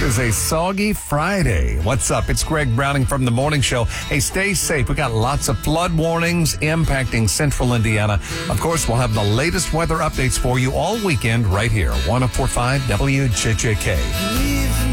is a soggy Friday. What's up? It's Greg Browning from The Morning Show. Hey, stay safe. We got lots of flood warnings impacting central Indiana. Of course, we'll have the latest weather updates for you all weekend right here. 104.5 WJJK.